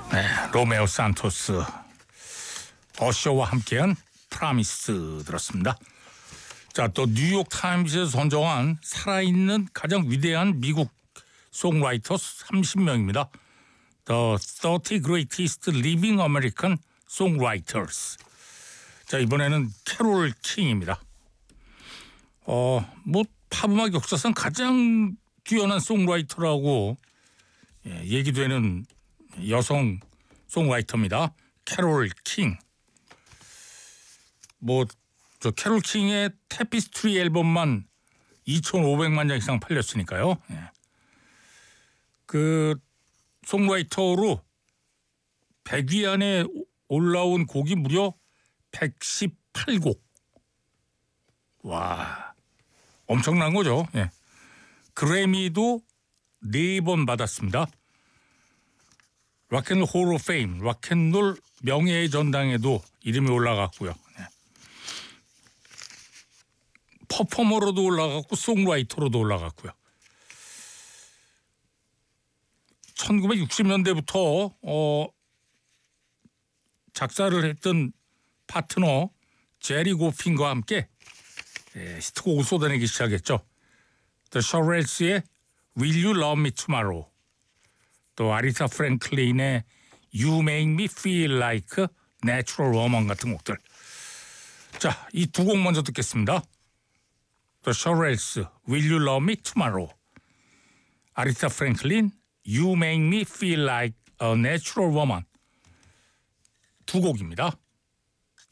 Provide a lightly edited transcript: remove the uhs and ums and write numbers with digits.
네, 로메오 산토스, 어셔와 함께한 프라미스 들었습니다. 자, 또 뉴욕 타임즈에서 선정한 살아있는 가장 위대한 미국 송라이터 30명입니다. The 30 Greatest Living American Songwriters. 자, 이번에는 캐롤 킹입니다. 뭐 팝음악 역사상 가장 뛰어난 송라이터라고 얘기되는 여성 송라이터입니다. 캐롤 킹. 저 캐롤 킹의 테피스트리 앨범만 2,500만 장 이상 팔렸으니까요. 그 송라이터로 100위 안에 올라온 곡이 무려 118곡. 와, 엄청난 거죠. 그래미도 4번 받았습니다. 락앤롤 홀 오브 페임, 락앤롤 명예의 전당에도 이름이 올라갔고요. 퍼포머로도 올라갔고 송라이터로도 올라갔고요. 1960년대부터 작사를 했던 파트너 제리 고핀과 함께 히트곡을 쏟아내기 시작했죠. The Shirells의 Will You Love Me Tomorrow, 또 아리사 프랭클린의 You Make Me Feel Like a Natural Woman 같은 곡들. 자, 이 두 곡 먼저 듣겠습니다. The Shirelles, Will You Love Me Tomorrow, 아리사 프랭클린, You Make Me Feel Like a Natural Woman. 두 곡입니다.